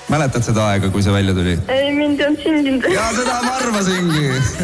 Mäletad seda aega, kui see välja tuli? Ei, mind ei olnud sündinud. Ja seda ma arvasingi.